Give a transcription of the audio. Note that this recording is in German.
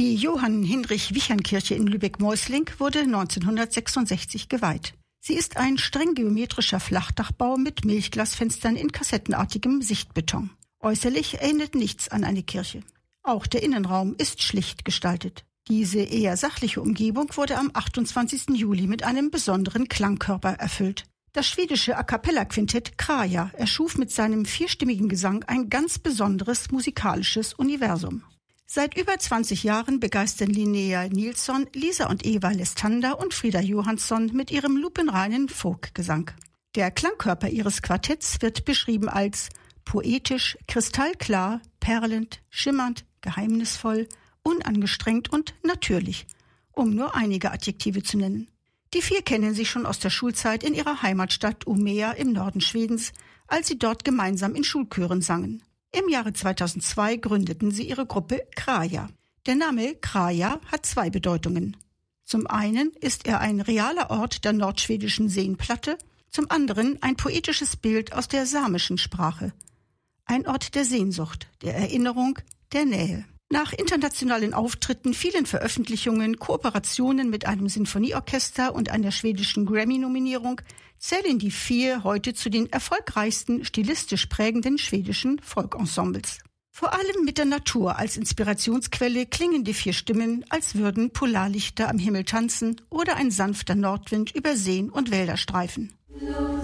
Die Johann-Hinrich-Wichern-Kirche in Lübeck-Meusling wurde 1966 geweiht. Sie ist ein streng geometrischer Flachdachbau mit Milchglasfenstern in kassettenartigem Sichtbeton. Äußerlich erinnert nichts an eine Kirche. Auch der Innenraum ist schlicht gestaltet. Diese eher sachliche Umgebung wurde am 28. Juli mit einem besonderen Klangkörper erfüllt. Das schwedische A-cappella-Quintett Kraja erschuf mit seinem vierstimmigen Gesang ein ganz besonderes musikalisches Universum. Seit über 20 Jahren begeistern Linnea Nilsson, Lisa und Eva Lestander und Frida Johansson mit ihrem lupenreinen Folkgesang. Der Klangkörper ihres Quartetts wird beschrieben als poetisch, kristallklar, perlend, schimmernd, geheimnisvoll, unangestrengt und natürlich, um nur einige Adjektive zu nennen. Die vier kennen sich schon aus der Schulzeit in ihrer Heimatstadt Umeå im Norden Schwedens, als sie dort gemeinsam in Schulchören sangen. Im Jahre 2002 gründeten sie ihre Gruppe Kraja. Der Name Kraja hat zwei Bedeutungen. Zum einen ist er ein realer Ort der nordschwedischen Seenplatte, zum anderen ein poetisches Bild aus der samischen Sprache. Ein Ort der Sehnsucht, der Erinnerung, der Nähe. Nach internationalen Auftritten, vielen Veröffentlichungen, Kooperationen mit einem Sinfonieorchester und einer schwedischen Grammy-Nominierung zählen die vier heute zu den erfolgreichsten, stilistisch prägenden schwedischen Folkensembles. Vor allem mit der Natur als Inspirationsquelle klingen die vier Stimmen, als würden Polarlichter am Himmel tanzen oder ein sanfter Nordwind über Seen und Wälder streifen.